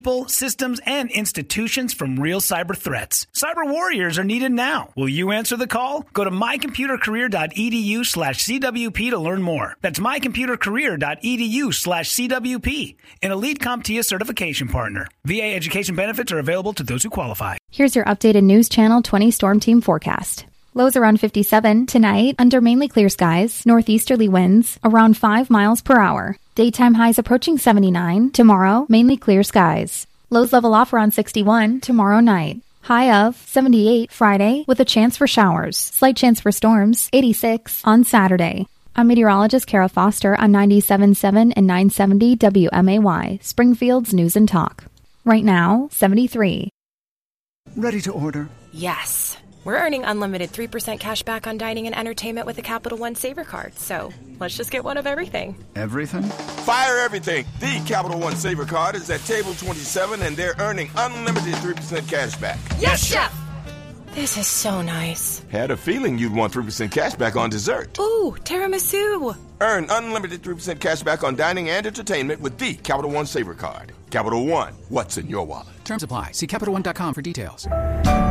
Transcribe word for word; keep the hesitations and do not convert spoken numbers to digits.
people, systems, and institutions from real cyber threats. Cyber warriors are needed now. Will you answer the call? Go to mycomputercareer.edu slash CWP to learn more. That's mycomputercareer.edu slash CWP, an Elite CompTIA certification partner. V A education benefits are available to those who qualify. Here's your updated News Channel twenty Storm Team forecast. Lows around fifty-seven tonight under mainly clear skies, northeasterly winds around five miles per hour. Daytime highs approaching seventy-nine. Tomorrow, mainly clear skies. Lows level off around sixty-one tomorrow night. High of seventy-eight Friday with a chance for showers. Slight chance for storms, eighty-six on Saturday. I'm meteorologist Kara Foster on ninety-seven point seven and nine seventy W M A Y, Springfield's News and Talk. Right now, seventy-three. Ready to order? Yes. We're earning unlimited three percent cash back on dining and entertainment with a Capital One Saver card. So let's just get one of everything. Everything? Fire everything. The Capital One Saver card is at table twenty-seven, and they're earning unlimited three percent cash back. Yes, Chef! This is so nice. Had a feeling you'd want three percent cash back on dessert. Ooh, tiramisu. Earn unlimited three percent cash back on dining and entertainment with the Capital One Saver card. Capital One, what's in your wallet? Terms apply. See Capital One dot com for details.